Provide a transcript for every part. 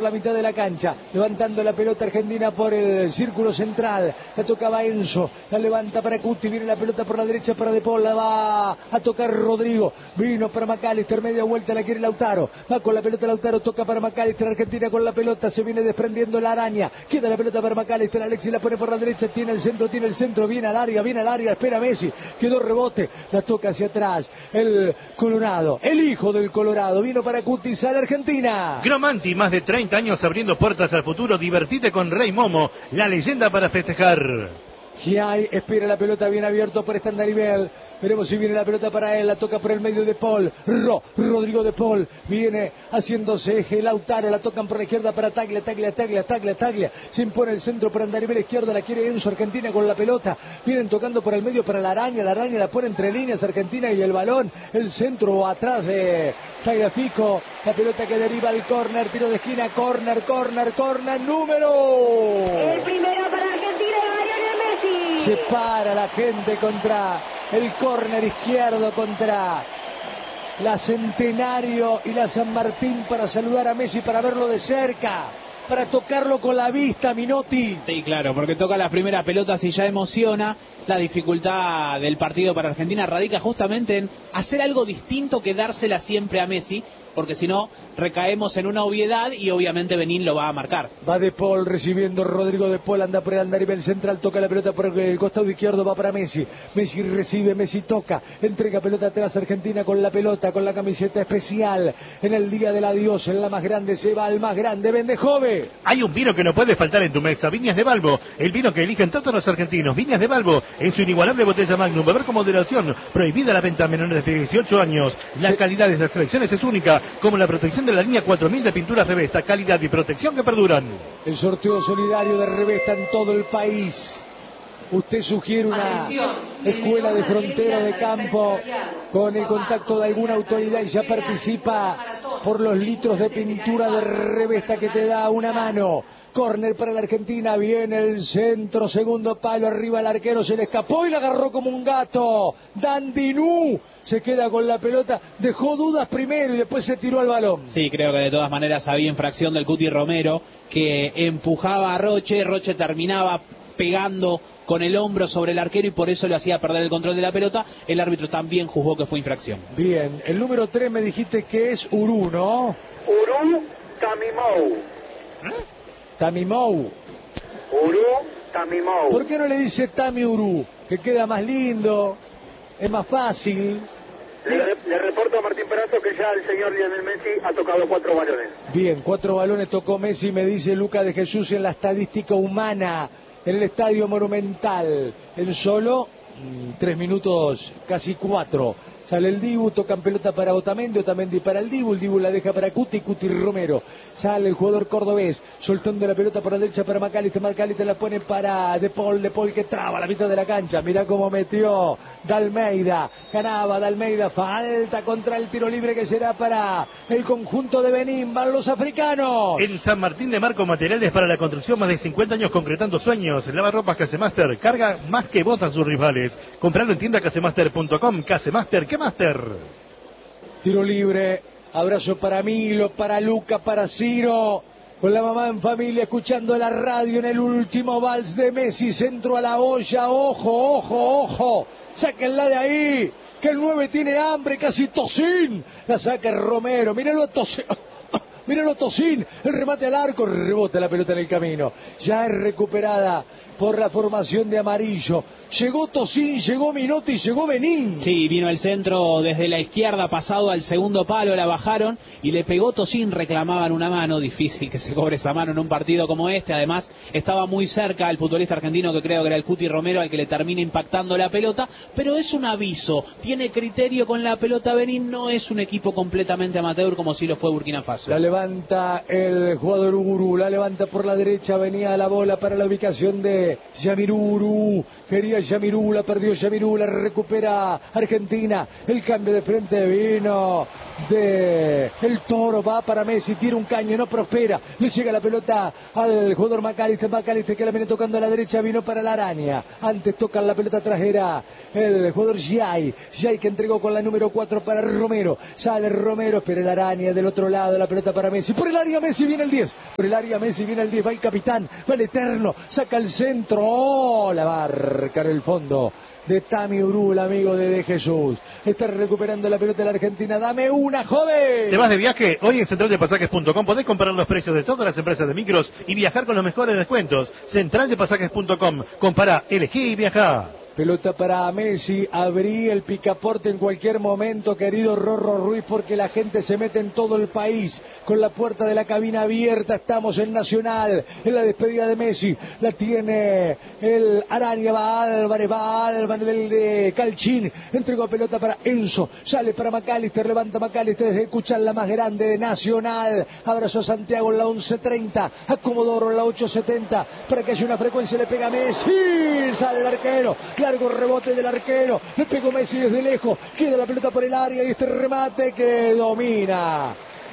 la mitad de la cancha, levantando la pelota Argentina por el círculo central, la tocaba Enzo, la levanta para Cuti, viene la pelota por la derecha para De Paul, la va a tocar Rodrigo, vino para McAllister, media vuelta la quiere Lautaro, va con la pelota Lautaro, toca para McAllister, Argentina con la pelota, se viene desprendiendo la araña, queda la pelota para McAllister, Alexis la pone por la derecha, tiene el centro, viene al área, espera Messi, quedó rebote, la toca hacia atrás, el Colorado, el hijo del Colorado, vino para Cuti, sale Argentina. Cromanti, más de 30 años abriendo puertas al futuro, divertite con Rey Momo, la leyenda para festejar. Giai espera la pelota bien abierto por Standaribel. Veremos si viene la pelota para él, la toca por el medio de Paul, Rodrigo de Paul, viene haciéndose eje, Lautaro, la tocan por la izquierda para Taglia, se impone el centro por Andarivel izquierda, la quiere Enzo, Argentina con la pelota, vienen tocando por el medio para la araña la pone entre líneas Argentina y el balón, el centro atrás de Tagliafico, la pelota que deriva al córner, tiro de esquina, córner, número. El primero para Argentina y Lionel Messi. Se para la gente contra el córner izquierdo, contra la Centenario y la San Martín, para saludar a Messi, para verlo de cerca, para tocarlo con la vista, Minotti. Sí, claro, porque toca las primeras pelotas y ya emociona. La dificultad del partido para Argentina radica justamente en hacer algo distinto que dársela siempre a Messi, porque si no recaemos en una obviedad y obviamente Benín lo va a marcar. Va De Paul recibiendo, Rodrigo De Paul anda por el andarivel central, toca la pelota por el costado izquierdo, va para Messi, Messi recibe, Messi toca, entrega pelota atrás, Argentina con la pelota, con la camiseta especial, en el día del adiós, en la más grande se va al más grande, vende Jove. Hay un vino que no puede faltar en tu mesa, Viñas de Balbo, el vino que eligen todos los argentinos. Viñas de Balbo, en su inigualable botella Magnum, beber con moderación, prohibida la venta a menores de 18 años. La calidad de las selecciones es única, como la protección de la línea 4000 de pinturas Revesta, calidad y protección que perduran. El sorteo solidario de Revesta en todo el país. Usted sugiere una escuela de frontera de campo con el contacto de alguna autoridad y ya participa por los litros de pintura de Revesta que te da una mano. Córner para la Argentina, viene el centro, segundo palo, arriba el arquero, se le escapó y la agarró como un gato. Dandinú se queda con la pelota, dejó dudas primero y después se tiró al balón. Sí, creo que de todas maneras había infracción del Cuti Romero, que empujaba a Roche terminaba pegando con el hombro sobre el arquero y por eso le hacía perder el control de la pelota. El árbitro también juzgó que fue infracción. Bien, el número 3 me dijiste que es Urú, ¿no? Urú Tamimou. Tamimou. Urú Tamimou. ¿Por qué no le dice Tami Urú? Que queda más lindo, es más fácil. Le reporto a Martín Perazo que ya el señor Lionel Messi ha tocado 4 balones. Bien, 4 balones tocó Messi, me dice Luca de Jesús en la estadística humana, en el Estadio Monumental. En solo 3 minutos, casi 4. Sale el Dibu, tocan pelota para Otamendi para el Dibu la deja para Cuti Romero. Sale el jugador cordobés, soltando la pelota por la derecha para McAllister la pone para De Paul que traba la mitad de la cancha. Mirá cómo metió Dalmeida, ganaba Dalmeida, falta contra el tiro libre que será para el conjunto de Benín, van los africanos. En San Martín de Marco, materiales para la construcción, más de 50 años concretando sueños. Lavarropas Casemaster, carga más que botan sus rivales. Comprarlo en tienda casemaster.com. Casemaster, ¿qué Master? Tiro libre, abrazo para Milo, para Luca, para Ciro, con la mamá en familia escuchando la radio en el último vals de Messi, centro a la olla, ojo, sáquenla de ahí, que el 9 tiene hambre, casi Tocín, la saca Romero, míralo a Tocín. Míralo Tocín, el remate al arco, rebota la pelota en el camino, ya es recuperada por la formación de amarillo. Llegó Tocín, llegó Minotti, llegó Benín. Sí, vino el centro desde la izquierda, pasado al segundo palo, la bajaron y le pegó Tocín, reclamaban una mano, difícil que se cobre esa mano en un partido como este. Además, estaba muy cerca el futbolista argentino, que creo que era el Cuti Romero, al que le termina impactando la pelota, pero es un aviso, tiene criterio con la pelota Benín, no es un equipo completamente amateur como si lo fue Burkina Faso. La levanta el jugador Urú, la levanta por la derecha, venía la bola para la ubicación de Yamirú, quería Yamirú, la perdió Yamirú, la recupera Argentina, el cambio de frente vino de el Toro, va para Messi, tira un caño, no prospera, le llega la pelota al jugador McAllister que la viene tocando a la derecha, vino para la araña, antes toca la pelota trasera el jugador Jai que entregó con la número 4 para Romero, sale Romero, espera la araña del otro lado, la pelota para Messi, por el área Messi viene el 10, por el área Messi viene el 10, va el capitán, va el eterno, saca el centro, la marca en el fondo de Tami Uru, el amigo de Jesús. Está recuperando la pelota de la Argentina. Dame una, joven. ¿Te vas de viaje? Hoy en centraldepasajes.com podés comparar los precios de todas las empresas de micros y viajar con los mejores descuentos. Centraldepasajes.com. Compará, elegí y viajá. Pelota para Messi, abrí el picaporte en cualquier momento, querido Rorro Ruiz, porque la gente se mete en todo el país, con la puerta de la cabina abierta, estamos en Nacional, en la despedida de Messi, la tiene el Araña, va Álvarez, el de Calchín, entregó pelota para Enzo, sale para McAllister, levanta McAllister, escuchan la más grande de Nacional, abrazó Santiago en la 11.30, acomodó en la 8.70, para que haya una frecuencia, le pega Messi, sale el arquero, largo rebote del arquero, le pegó Messi desde lejos, queda la pelota por el área y este remate que domina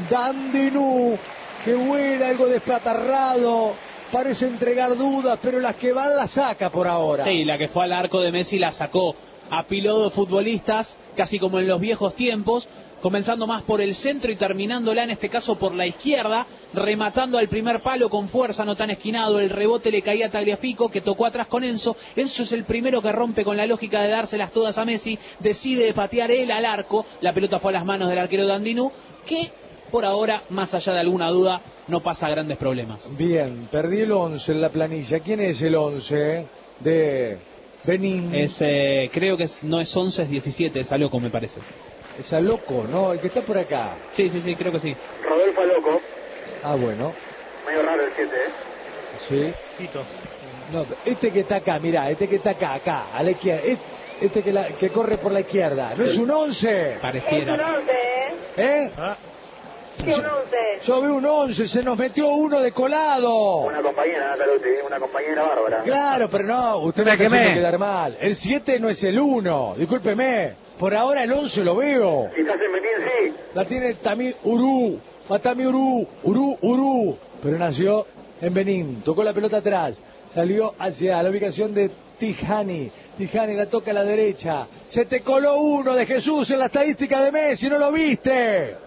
Dandinú, que vuela algo despatarrado, parece entregar dudas, pero las que van la saca por ahora. Sí, la que fue al arco de Messi la sacó, apiló de futbolistas, casi como en los viejos tiempos, comenzando más por el centro y terminándola en este caso por la izquierda, rematando al primer palo con fuerza, no tan esquinado, el rebote le caía a Tagliafico, que tocó atrás con Enzo es el primero que rompe con la lógica de dárselas todas a Messi, decide patear él al arco, la pelota fue a las manos del arquero Dandinú, que por ahora, más allá de alguna duda, no pasa grandes problemas. Bien, perdí el 11 en la planilla, ¿quién es el 11 de Benín? Creo que no es 11, es 17, es Aloco me parece. Es Aloco, ¿no? El que está por acá. Sí, creo que sí. Rodolfo Aloco. Ah, bueno. Medio raro el 7, ¿eh? Sí. Tito. No, este que está acá, mirá, este que está acá, a la izquierda. Este que corre por la izquierda. ¿No es un 11? Pareciera. Es un 11, ¿eh? ¿Eh? Ah. Sí, un 11. Yo veo un 11, se nos metió uno de colado. Una compañera, Taluti, una compañera bárbara. Claro, pero no, usted me está haciendo quedar mal. El 7 no es el 1, discúlpeme. Por ahora el 11 lo veo. Quizás en Benín sí. La tiene Tami Uru. Va Tami Uru. Pero nació en Benín. Tocó la pelota atrás. Salió hacia la ubicación de Tijani. Tijani la toca a la derecha. Se te coló uno de Jesús en la estadística de Messi, ¿no lo viste?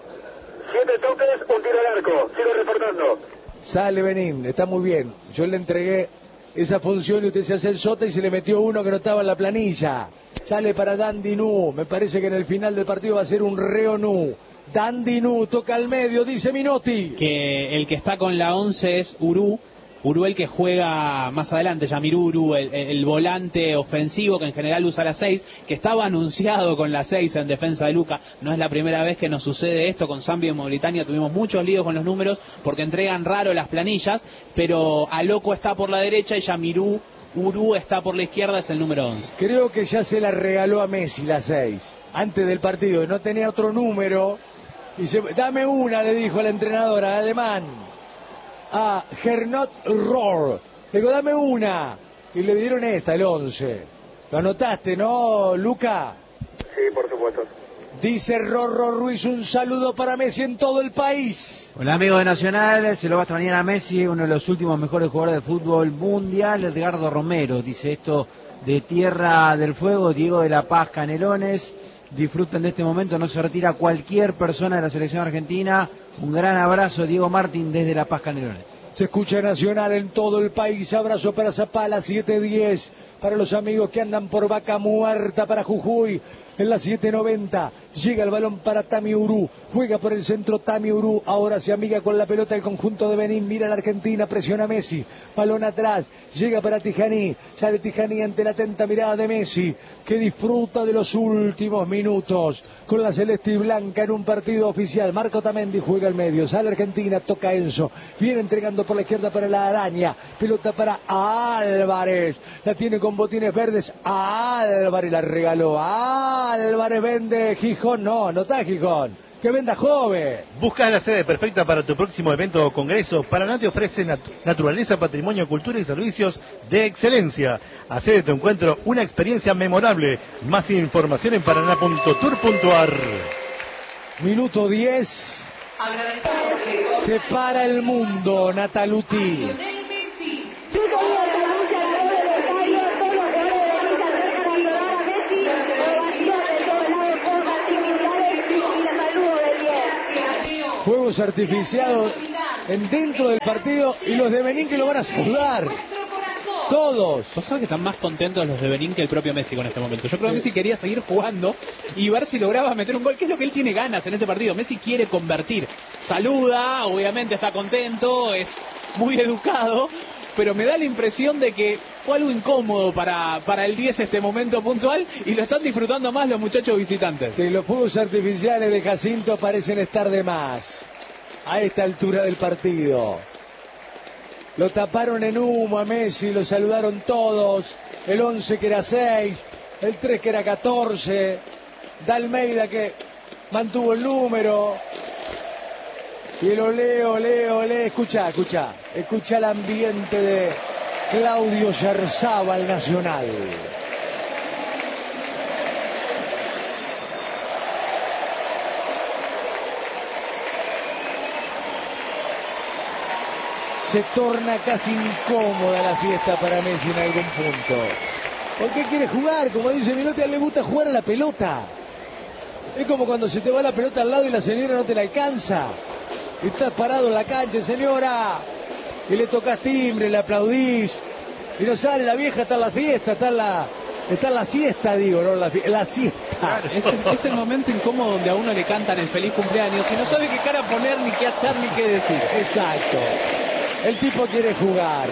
7 toques, un tiro al arco. Sigo reportando. Sale Benín, está muy bien. Yo le entregué esa función y usted se hace el sota y se le metió uno que no estaba en la planilla. Sale para Dandinú. Me parece que en el final del partido va a ser un Reonú. Dandinú toca al medio, dice Minotti. Que el que está con la 11 es Uru el que juega más adelante, Yamir Uru, el volante ofensivo que en general usa la 6, que estaba anunciado con la 6 en defensa de Luca. No es la primera vez que nos sucede esto, con Zambia en Mauritania tuvimos muchos líos con los números porque entregan raro las planillas, pero Aloco está por la derecha y Yamir Uru está por la izquierda, es el número 11. Creo que ya se la regaló a Messi la 6, antes del partido, no tenía otro número. Y dame una, le dijo el entrenador al alemán, a Gernot Rohr. Le digo, dame una. Y le dieron esta, el 11. ¿Lo anotaste, no, Luca? Sí, por supuesto. Dice Rorro Ruiz, un saludo para Messi en todo el país. Hola amigos de Nacional, se lo va a extrañar a Messi, uno de los últimos mejores jugadores de fútbol mundial, Edgardo Romero, dice esto de Tierra del Fuego, Diego de la Paz, Canelones. Disfruten de este momento, no se retira cualquier persona de la selección argentina. Un gran abrazo, Diego Martín, desde La Paz, Canelones. Se escucha Nacional en todo el país. Abrazo para Zapala, 7:10. Para los amigos que andan por Vaca Muerta, para Jujuy. En la 7:90 llega el balón para Tami Uru, juega por el centro Tami Uru, ahora se amiga con la pelota el conjunto de Benín, mira a la Argentina, presiona a Messi, balón atrás, llega para Tijani, sale Tijani ante la atenta mirada de Messi, que disfruta de los últimos minutos con la celeste y blanca en un partido oficial. Marco Tamendi juega al medio, sale Argentina, toca Enzo, viene entregando por la izquierda para la araña, pelota para Álvarez, la tiene con botines verdes, Álvarez la regaló, Álvarez vende Gijón, no está Gijón, que venda Joven. Buscas la sede perfecta para tu próximo evento o congreso. Paraná te ofrece naturaleza, patrimonio, cultura y servicios de excelencia. Hacé de tu encuentro una experiencia memorable. Más información en paraná.tour.ar. Minuto 10. Separa el mundo, Nataluti. Fuegos artificiados dentro del partido y los de Benín que lo van a saludar. Todos. ¿Vos sabés que están más contentos los de Benín que el propio Messi con este momento? Yo creo que Messi quería seguir jugando y ver si lograba meter un gol, que es lo que él tiene ganas en este partido. Messi quiere convertir. Saluda, obviamente está contento, es muy educado, pero me da la impresión de que fue algo incómodo para el 10 este momento puntual y lo están disfrutando más los muchachos visitantes. Sí, los fuegos artificiales de Jacinto parecen estar de más a esta altura del partido. Lo taparon en humo a Messi, lo saludaron todos. El 11 que era 6, el 3 que era 14. Da Almeida que mantuvo el número. Y el olé. Escucha el ambiente de Claudio Yarzábal Nacional. Se torna casi incómoda la fiesta para Messi en algún punto. ¿Por qué quiere jugar? Como dice Milotti, a él le gusta jugar a la pelota. Es como cuando se te va la pelota al lado y la señora no te la alcanza. Y estás parado en la cancha, señora, y le tocas timbre, le aplaudís. Y no sale, la vieja está en la fiesta, está en la siesta, digo, ¿no? La siesta. Claro, es el momento incómodo donde a uno le cantan el feliz cumpleaños y no sabe qué cara poner, ni qué hacer, ni qué decir. Exacto. El tipo quiere jugar.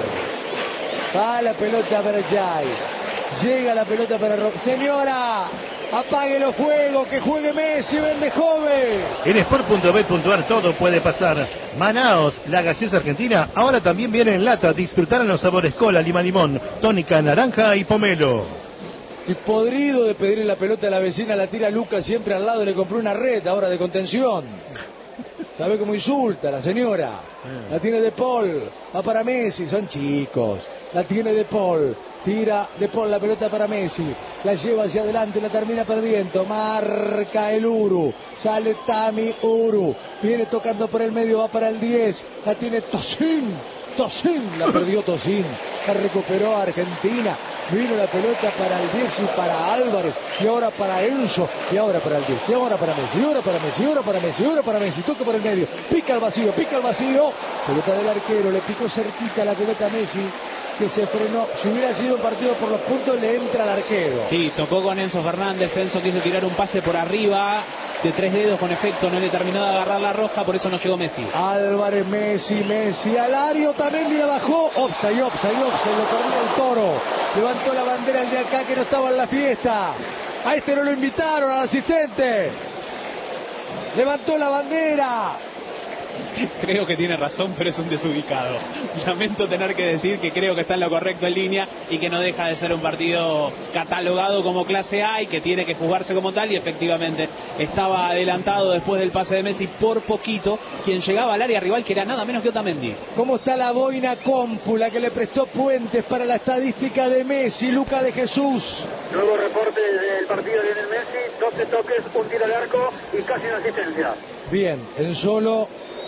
Va la pelota para Jai. Llega la pelota para Señora, apague los fuegos, que juegue Messi, vende joven. En Sport.bet.ar todo puede pasar. Manaos, la gaseosa argentina, ahora también viene en lata. Disfrutar en los sabores cola, lima limón, tónica, naranja y pomelo. Y podrido de pedirle la pelota a la vecina, la tira Lucas siempre al lado, le compró una red ahora de contención. ¿Sabe cómo insulta la señora? La tiene De Paul, va para Messi, son chicos. La tiene De Paul, tira De Paul la pelota para Messi, la lleva hacia adelante, la termina perdiendo, marca el Uru, sale Tami Uru, viene tocando por el medio, va para el 10, la tiene Tosin, la perdió Tosin, la recuperó Argentina, vino la pelota para el 10 y para Álvarez, y ahora para Enzo, y ahora para el 10, y ahora para Messi, y ahora para Messi, y ahora para Messi, y ahora para Messi, toca por el medio, pica al vacío, pelota del arquero, le picó cerquita la pelota a Messi, que se frenó. Si hubiera sido un partido por los puntos, le entra al arquero. Sí, tocó con Enzo Fernández. Enzo quiso tirar un pase por arriba de 3 dedos, con efecto no le terminó de agarrar la rosca, por eso no llegó Messi. Álvarez, Messi, Alario también la bajó. Offside, lo perdió el Toro. Levantó la bandera el de acá que no estaba en la fiesta. A este no lo invitaron, al asistente. Levantó la bandera. Creo que tiene razón, pero es un desubicado. Lamento tener que decir que creo que está en lo correcto en línea y que no deja de ser un partido catalogado como clase A y que tiene que jugarse como tal, y efectivamente estaba adelantado después del pase de Messi por poquito quien llegaba al área rival, que era nada menos que Otamendi. ¿Cómo está la boina Cómpula que le prestó puentes para la estadística de Messi? Luca de Jesús. Nuevo reporte del partido de Lionel Messi, 12 toques, un tiro al arco y casi una asistencia. Bien, en solo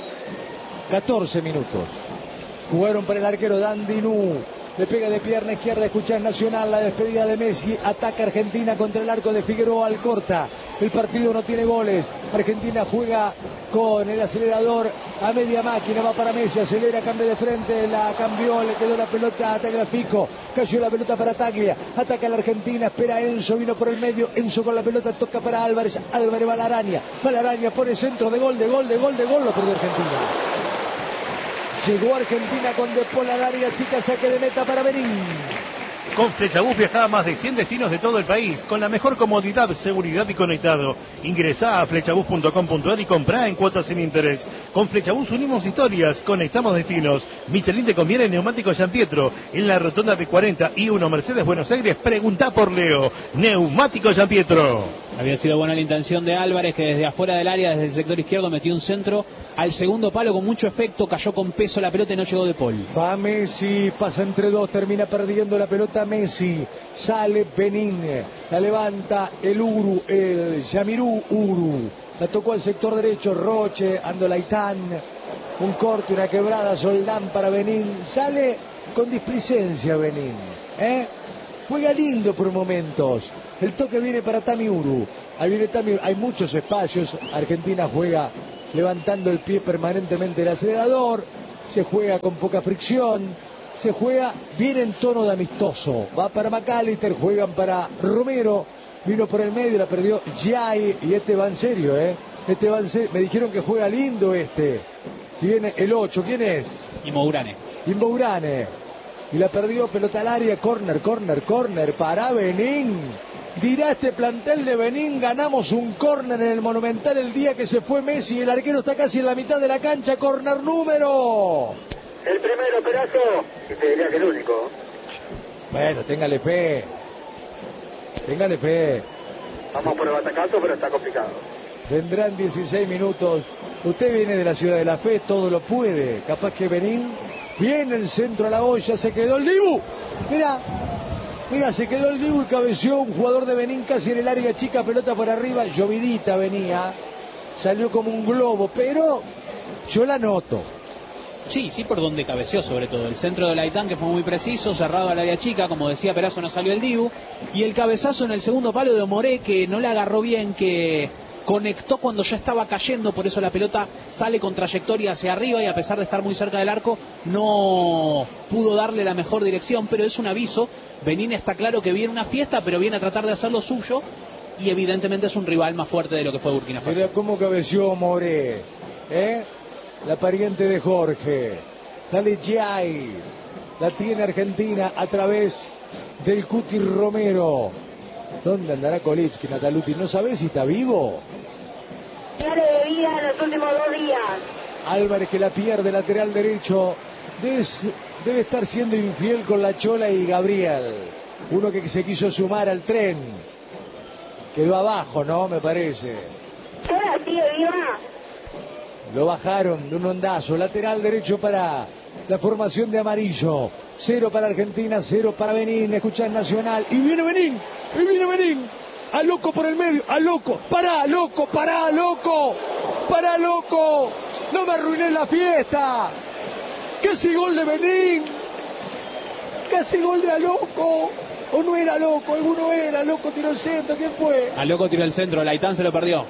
14 minutos. Jugaron para el arquero Dandinú. Le pega de pierna izquierda, escuchar Nacional, la despedida de Messi. Ataca Argentina contra el arco de Figueroa Alcorta. El partido no tiene goles. Argentina juega con el acelerador a media máquina. Va para Messi, acelera, cambia de frente. La cambió, le quedó la pelota a Tagliafico. Cayó la pelota para Taglia. Ataca la Argentina, espera Enzo, vino por el medio. Enzo con la pelota, toca para Álvarez. Álvarez va a la araña. Pone centro de gol. Lo perdió Argentina. Llegó Argentina con De Paul al área chica, saque de meta para Benín. Con Flechabús viaja a más de 100 destinos de todo el país, con la mejor comodidad, seguridad y conectado. Ingresá a flechabús.com.ar y comprá en cuotas sin interés. Con Flechabús unimos historias, conectamos destinos. Michelin te conviene Neumático San Pietro. En la rotonda de 40 y 1 Mercedes Buenos Aires, preguntá por Leo. Neumático San Pietro. Había sido buena la intención de Álvarez, que desde afuera del área, desde el sector izquierdo, metió un centro al segundo palo con mucho efecto, cayó con peso la pelota y no llegó De Paul. Va Messi, pasa entre dos, termina perdiendo la pelota Messi, sale Benín, la levanta el Yamirú Uru, la tocó al sector derecho, Roche, Andolaitán, un corte, una quebrada, Soldán para Benín, sale con displicencia Benín, juega lindo por momentos. El toque viene para Tami Uru. Ahí viene Tami Uru. Hay muchos espacios. Argentina juega levantando el pie permanentemente el acelerador. Se juega con poca fricción. Se juega bien en tono de amistoso. Va para McAllister, juegan para Romero. Vino por el medio, la perdió Jai. Y este va en serio, Este va en serio. Me dijeron que juega lindo este. Viene el 8. ¿Quién es? Immourane. Y la perdió, pelota al área, corner para Benín. Dirá este plantel de Benín, ganamos un córner en el Monumental el día que se fue Messi. El arquero está casi en la mitad de la cancha, córner número. El primero, Perazo. Y te diría que el único. Bueno, téngale fe. Vamos por el batacazo, pero está complicado. Vendrán 16 minutos. Usted viene de la ciudad de la fe, todo lo puede. Capaz que Benín viene el centro a la olla, se quedó el Dibu. Mira, se quedó el Dibu y cabeció un jugador de Benín casi en el área chica, pelota por arriba. Llovidita venía, salió como un globo, pero yo la noto. Sí, por donde cabeció sobre todo. El centro de Laitán, que fue muy preciso, cerrado al área chica, como decía Perazo, no salió el Dibu. Y el cabezazo en el segundo palo de Moré, que no le agarró bien, que conectó cuando ya estaba cayendo, por eso la pelota sale con trayectoria hacia arriba y a pesar de estar muy cerca del arco no pudo darle la mejor dirección, pero es un aviso. Benín está claro que viene una fiesta, pero viene a tratar de hacer lo suyo y evidentemente es un rival más fuerte de lo que fue Burkina Faso. Mira cómo cabeció Moré, la pariente de Jorge. Sale Jai, la tiene Argentina a través del Cuti Romero. ¿Dónde andará Kolitsky, Nataluti? ¿No sabés si está vivo? Pierde de vida en los últimos 2 días. Álvarez, que la pierde, lateral derecho. Debe estar siendo infiel con la Chola y Gabriel. Uno que se quiso sumar al tren. Quedó abajo, ¿no? Me parece. ¿Chola sigue viva? Lo bajaron de un ondazo. Lateral derecho para la formación de amarillo. 0 para Argentina, 0 para Benín. Escuchás Nacional. Y viene Benín. A loco por el medio. A loco. Pará, loco. No me arruiné la fiesta. Casi gol de Benín. Casi gol de a loco. O no era loco. Alguno era. Loco tiró el centro. ¿Quién fue? A loco tiró el centro. Laitán se lo perdió.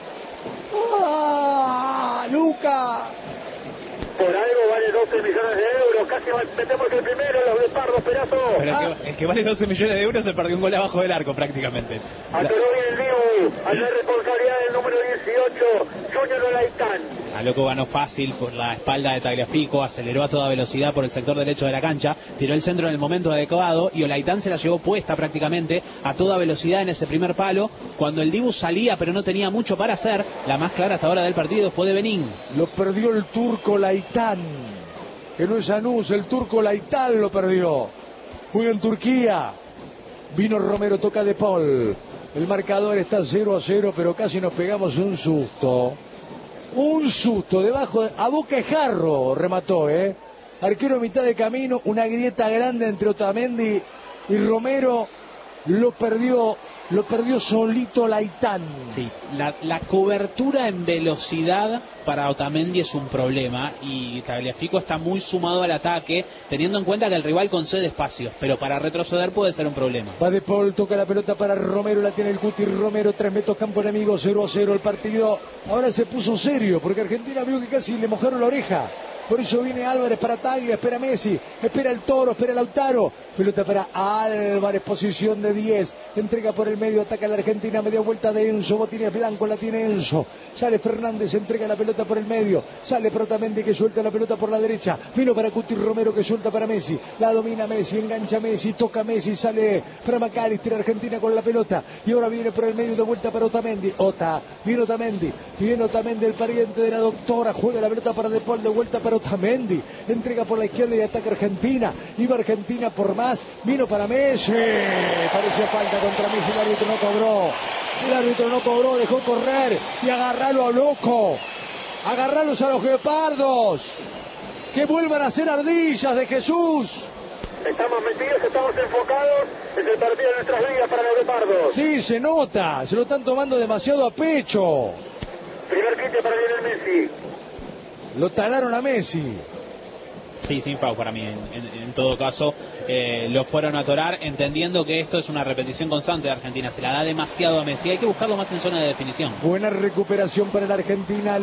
Luca. Por algo vale 12 millones de euros. Casi metemos el primero, los de Pardo, Perazo. Pero el que vale 12 millones de euros se perdió un gol abajo del arco prácticamente. Atoró bien el Dibu. Al de responsabilidad del número 18, Junior Olaitán. A loco ganó fácil por la espalda de Tagliafico, aceleró a toda velocidad por el sector derecho de la cancha, tiró el centro en el momento adecuado y Olaitán se la llevó puesta prácticamente a toda velocidad en ese primer palo. Cuando el Dibu salía pero no tenía mucho para hacer, la más clara hasta ahora del partido fue de Benín. Lo perdió el turco Laitán, que no es Anus, el turco Laitán lo perdió. Juega en Turquía. Vino Romero, toca De Paul. El marcador está 0-0, pero casi nos pegamos un susto. Debajo, a boca de jarro remató, Arquero a mitad de camino, una grieta grande entre Otamendi y Romero. Lo perdió solito Laitán. Sí, la cobertura en velocidad para Otamendi es un problema y Tagliafico está muy sumado al ataque, teniendo en cuenta que el rival concede espacios, pero para retroceder puede ser un problema. Va De Paul, toca la pelota para Romero, la tiene el Cuti Romero, 3 metros campo enemigo, 0-0 el partido. Ahora se puso serio porque Argentina vio que casi le mojaron la oreja. Por eso viene Álvarez para Taglia, espera Messi, espera el Toro, espera Lautaro. Pelota para Álvarez, posición de 10. Entrega por el medio, ataca a la Argentina, media vuelta de Enzo. Botines blanco, la tiene Enzo. Sale Fernández, entrega la pelota por el medio. Sale Protamendi que suelta la pelota por la derecha. Vino para Cuti Romero que suelta para Messi. La domina Messi, engancha Messi, toca Messi, sale para McAllister, Argentina con la pelota. Y ahora viene por el medio de vuelta para Otamendi. Viene Otamendi, el pariente de la doctora. Juega la pelota para De Paul, de vuelta para Otamendi, entrega por la izquierda y ataca Argentina. Iba Argentina por más, vino para Messi, parecía falta contra Messi, el árbitro no cobró. El árbitro no cobró, dejó correr y agarralo a loco. Agarralos a los guepardos. Que vuelvan a ser ardillas de Jesús. Estamos metidos, estamos enfocados. Es el partido de nuestras vidas para los guepardos. Sí, se nota. Se lo están tomando demasiado a pecho. Primer quite para Lionel Messi. Lo talaron a Messi. Sí, sin FAU para mí. En todo caso, lo fueron a atorar, entendiendo que esto es una repetición constante de Argentina. Se la da demasiado a Messi. Hay que buscarlo más en zona de definición. Buena recuperación para la Argentina.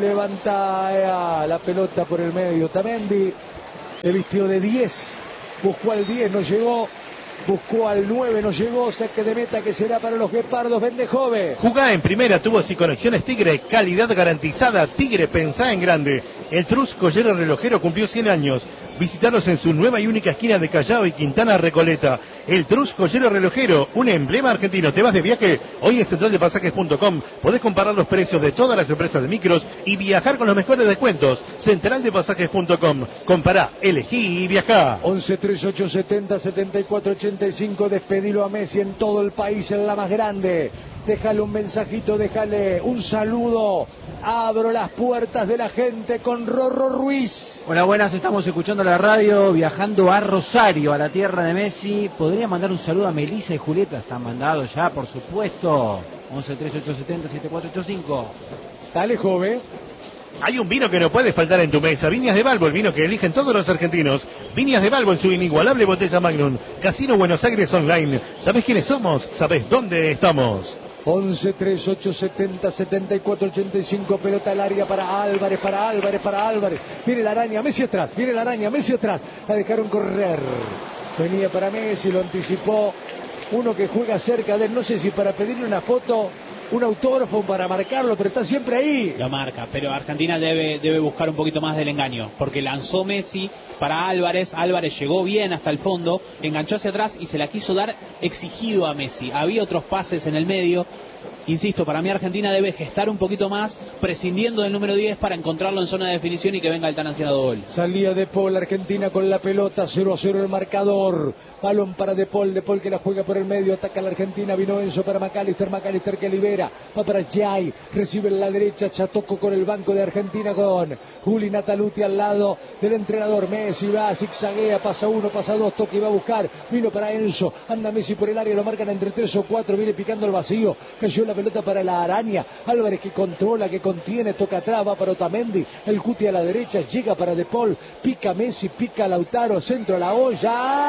Levanta la pelota por el medio. Tamendi se vistió de 10. Buscó al 10, no llegó. Buscó al 9, no llegó. Saque de meta que será para los guepardos. Vende joven. Jugá en primera, tubos y conexiones Tigre, calidad garantizada. Tigre, pensá en grande. El Trus Joyero Relojero cumplió 100 años. Visitaros en su nueva y única esquina de Callao y Quintana Recoleta. El Trus Joyero Relojero, un emblema argentino. ¿Te vas de viaje? Hoy en centraldepasajes.com podés comparar los precios de todas las empresas de micros y viajar con los mejores descuentos. Centraldepasajes.com. Compará, elegí y viajá. 11 38 70 74 85. Despedilo a Messi en todo el país, en la más grande. Déjale un mensajito, déjale un saludo. Abro las puertas de la gente con Rorro Ruiz. Hola, buenas, estamos escuchando la radio, viajando a Rosario, a la tierra de Messi. ¿Podría mandar un saludo a Melissa y Julieta? Están mandados ya, por supuesto. 11 38 70 7485. Dale, joven. Hay un vino que no puede faltar en tu mesa. Viñas de Balbo, el vino que eligen todos los argentinos. Viñas de Balbo en su inigualable botella Magnum. Casino Buenos Aires Online. ¿Sabés quiénes somos? ¿Sabés dónde estamos? 11 38 70 74 85. Pelota al área para Álvarez, para Álvarez, para Álvarez. Viene la araña, Messi atrás, viene la araña, Messi atrás. La dejaron correr. Venía para Messi, lo anticipó. Uno que juega cerca de él, no sé si para pedirle una foto, un autógrafo, para marcarlo, pero está siempre ahí. Lo marca, pero Argentina debe buscar un poquito más del engaño, porque lanzó Messi para Álvarez. Álvarez llegó bien hasta el fondo, enganchó hacia atrás y se la quiso dar exigido a Messi. Había otros pases en el medio. Insisto, para mí Argentina debe gestar un poquito más, prescindiendo del número 10 para encontrarlo en zona de definición y que venga el tan ansiado gol. Salía De Paul, Argentina con la pelota, 0-0 el marcador. Balón para De Paul que la juega por el medio, ataca a la Argentina, vino Enzo para McAllister que libera, va para Jay, recibe en la derecha, Chatoco con el banco de Argentina con Juli Nataluti al lado del entrenador. Messi va, zigzaguea, pasa uno, pasa dos, toque y va a buscar, vino para Enzo, anda Messi por el área, lo marcan entre 3 o 4, viene picando el vacío, cayó la pelota para la araña. Álvarez que controla, que contiene, toca atrás, va para Otamendi, el Cuti a la derecha, llega para De Paul, pica Messi, pica Lautaro, centro a la olla.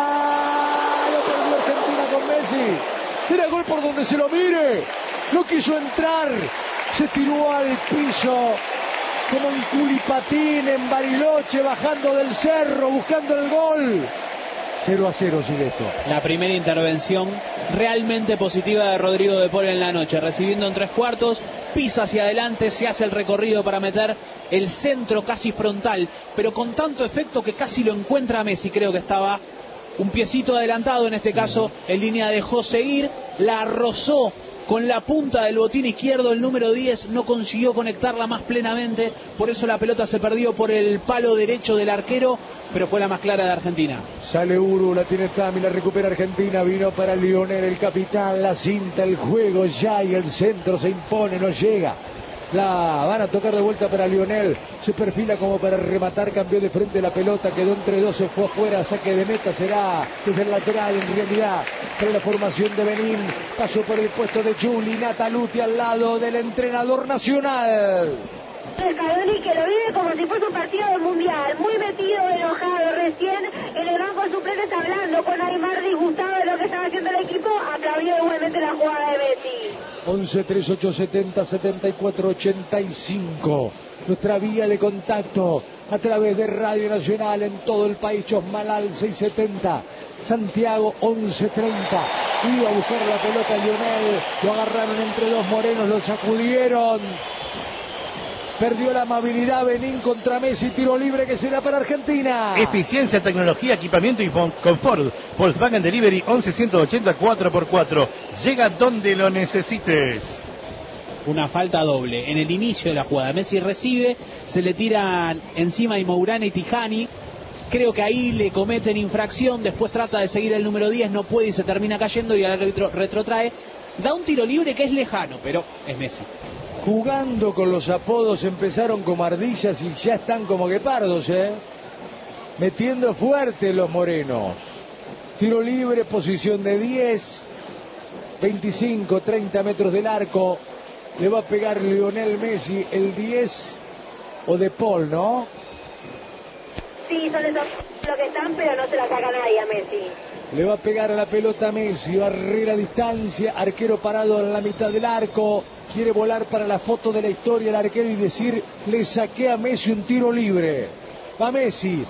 ¡Ah! Lo perdió Argentina con Messi. Era gol por donde se lo mire. No quiso entrar, se tiró al piso como un culipatín en Bariloche, bajando del cerro, buscando el gol. 0-0 sigue esto. La primera intervención realmente positiva de Rodrigo De Paul en la noche, recibiendo en 3/4, pisa hacia adelante, se hace el recorrido para meter el centro casi frontal, pero con tanto efecto que casi lo encuentra Messi. Creo que estaba un piecito adelantado, en este caso en línea dejó seguir, la rozó con la punta del botín izquierdo, el número 10 no consiguió conectarla más plenamente, por eso la pelota se perdió por el palo derecho del arquero, pero fue la más clara de Argentina. Sale Uru, la tiene Tami, la recupera Argentina, vino para Lionel, el capitán, la cinta, el juego ya y el centro se impone, no llega. La van a tocar de vuelta para Lionel, se perfila como para rematar, cambió de frente la pelota, quedó entre dos, se fue afuera, saque de meta, será desde el lateral en realidad, para la formación de Benín, pasó por el puesto de Juli Nataluti al lado del entrenador nacional. Scaloni, que lo vive como si fuese un partido del mundial, muy metido, enojado, recién en el banco de suplentes hablando con Aymar, disgustado de lo que estaba haciendo el equipo, aplaudió igualmente la jugada de Messi. 11 38 70 74 85. Nuestra vía de contacto a través de Radio Nacional en todo el país. Chosmalal 670. Santiago 1130. Iba a buscar la pelota Lionel. Lo agarraron entre dos morenos, lo sacudieron. Perdió la amabilidad Benín contra Messi, tiro libre que será para Argentina. Eficiencia, tecnología, equipamiento y confort. Volkswagen Delivery 11-180 4x4. Llega donde lo necesites. Una falta doble en el inicio de la jugada. Messi recibe, se le tiran encima y Mourane y Tijani. Creo que ahí le cometen infracción. Después trata de seguir el número 10, no puede y se termina cayendo y el árbitro retrotrae. da un tiro libre que es lejano, pero es Messi. Jugando con los apodos, empezaron como ardillas y ya están como guepardos, metiendo fuerte los morenos. Tiro libre, posición de 10, 25, 30 metros del arco. Le va a pegar Lionel Messi, el 10 o De Paul, ¿no? Sí, son esos los que están, pero no se la saca nadie a Messi. Le va a pegar a la pelota Messi, barrera a distancia, arquero parado en la mitad del arco. Quiere volar para la foto de la historia el arquero y decir, le saqué a Messi un tiro libre. Va Messi,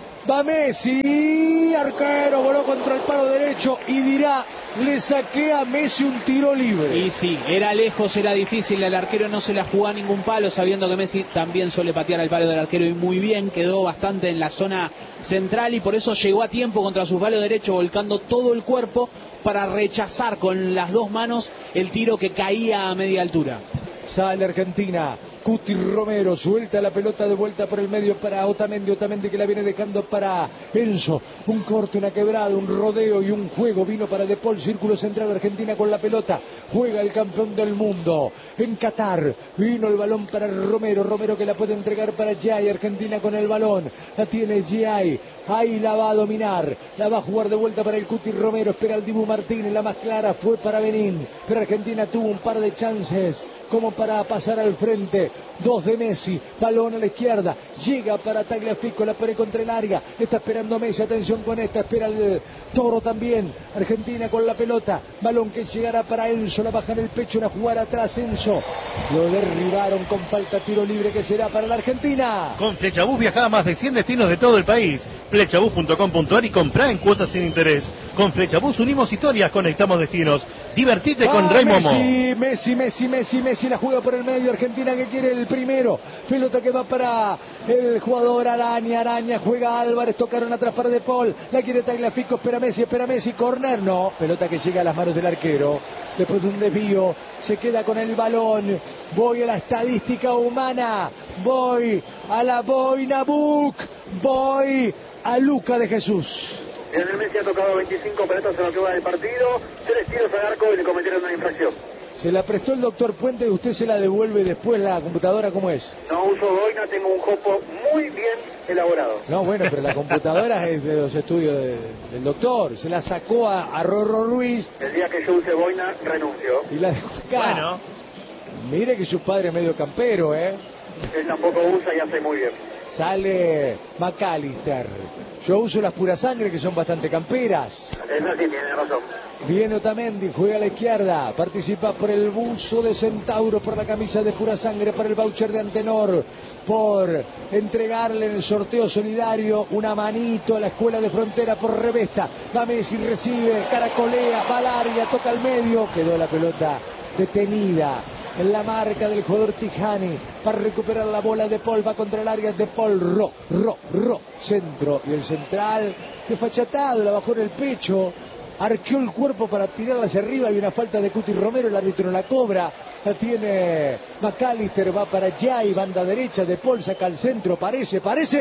arquero, voló contra el palo derecho y dirá, le saqué a Messi un tiro libre. Y sí, era lejos, era difícil, el arquero no se la jugó a ningún palo, sabiendo que Messi también suele patear al palo del arquero y muy bien, quedó bastante en la zona central y por eso llegó a tiempo contra su palo derecho, volcando todo el cuerpo para rechazar con las dos manos el tiro que caía a media altura. Sale Argentina, Cuti Romero suelta la pelota de vuelta por el medio para Otamendi que la viene dejando para Enzo, un corte, una quebrada, un rodeo y un juego vino para De Paul, círculo central, Argentina con la pelota, juega el campeón del mundo en Qatar, vino el balón para Romero que la puede entregar para Giai, Argentina con el balón, la tiene Giai, ahí la va a dominar, la va a jugar de vuelta para el Cuti Romero, espera el Dibu Martínez, la más clara fue para Benín, pero Argentina tuvo un par de chances como para pasar al frente, 2 de Messi, balón a la izquierda, llega para Tagliafico, la pone contra el área, está esperando Messi, atención con esta, espera el Toro también, Argentina con la pelota, balón que llegará para Enzo, la baja en el pecho, una jugada atrás Enzo, lo derribaron con falta, tiro libre que será para la Argentina. Con Flechabús viaja a más de 100 destinos de todo el país, flechabús.com.ar y comprá en cuotas sin interés. Con Flechabús unimos historias, conectamos destinos, divertite con Rey Momo. Messi la juega por el medio, Argentina que quiere el primero, pelota que va para el jugador Araña, juega Álvarez, tocaron atrás para De Paul, la quiere Tagliafico, espera Messi, córner, no, pelota que llega a las manos del arquero, después de un desvío, se queda con el balón, voy a la estadística humana, voy a la boina Book, voy a Luca de Jesús. Lionel Messi ha tocado 25 pelotas en lo que va del partido, 3 tiros al arco y le cometieron una infracción. Se la prestó el doctor Puente y usted se la devuelve después la computadora, ¿cómo es? No uso boina, tengo un jopo muy bien elaborado. No, bueno, pero la computadora es de los estudios del doctor. Se la sacó a Rorro Ruiz. El día que yo use boina, renuncio. Y la dejó acá. Bueno. Mire que su padre es medio campero, Él tampoco usa y hace muy bien. Sale McAllister. Yo uso las pura sangre que son bastante camperas. Eso sí, tiene razón. Viene Otamendi, juega a la izquierda, participa por el buzo de Centauro, por la camisa de pura sangre, para el voucher de Antenor, por entregarle en el sorteo solidario una manito a la escuela de frontera por Revesta. Va Messi, recibe, caracolea, va al área, toca al medio, quedó la pelota detenida en la marca del jugador Tijani, para recuperar la bola de Paul, va contra el área de Paul, centro, y el central, desfachatado, la bajó en el pecho, arqueó el cuerpo para tirarla hacia arriba, y una falta de Cuti Romero, el árbitro no la cobra, la tiene McAllister, va para Giai, banda derecha, de Paul saca al centro, parece,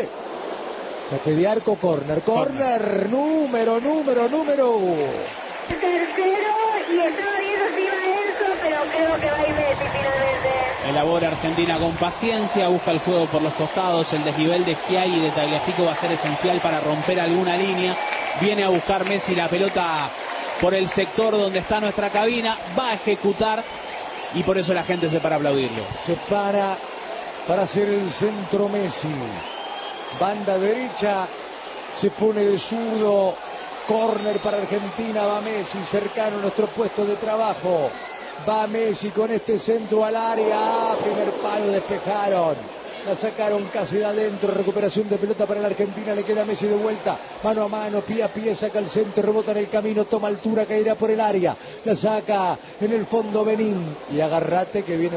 saque de arco, corner, número. Tercero, y estaba viendo si iba Enzo, pero creo que va a ir Messi finalmente. Elabora Argentina con paciencia, busca el juego por los costados, el desnivel de Giai y de Tagliafico va a ser esencial para romper alguna línea. Viene a buscar Messi la pelota por el sector donde está nuestra cabina, va a ejecutar y por eso la gente se para a aplaudirlo. Se para hacer el centro Messi, banda derecha, se pone de zurdo, córner para Argentina, va Messi, cercano a nuestro puesto de trabajo, va Messi con este centro al área, primer palo, despejaron, la sacaron casi de adentro, recuperación de pelota para la Argentina, le queda Messi de vuelta, mano a mano, pie a pie, saca el centro, rebota en el camino, toma altura, caerá por el área, la saca en el fondo Benín, y agarrate que vienen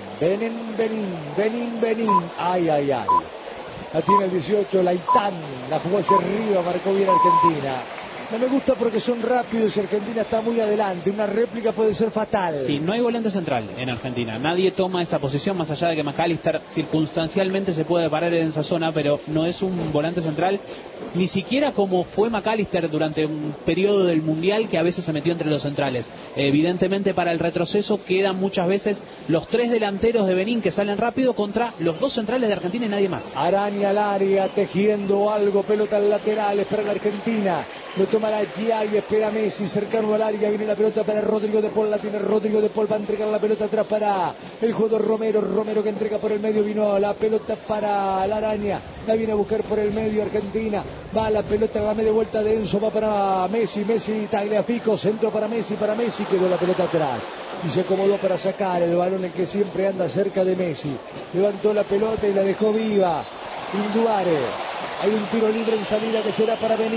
Benín, ay, la tiene el 18, Laitán, la jugó hacia arriba, marcó bien Argentina. No me gusta porque son rápidos y Argentina está muy adelante. Una réplica puede ser fatal. Sí, no hay volante central en Argentina. Nadie toma esa posición, más allá de que McAllister circunstancialmente se puede parar en esa zona, pero no es un volante central, ni siquiera como fue McAllister durante un periodo del Mundial, que a veces se metió entre los centrales. Evidentemente, para el retroceso quedan muchas veces los 3 delanteros de Benín que salen rápido contra los 2 centrales de Argentina y nadie más. Araña al área, tejiendo algo, pelota al lateral, espera la Argentina. Lo toma la Gia y espera Messi, cercano al área, viene la pelota para Rodrigo de Paul, la tiene Rodrigo de Paul, va a entregar la pelota atrás para el jugador Romero que entrega por el medio, vino la pelota para la Araña, la viene a buscar por el medio Argentina, va la pelota en la media vuelta de Enzo, va para Messi, Tagliafico, centro para Messi, quedó la pelota atrás y se acomodó para sacar el balón, el que siempre anda cerca de Messi, levantó la pelota y la dejó viva. Induare, hay un tiro libre en salida que será para Benín.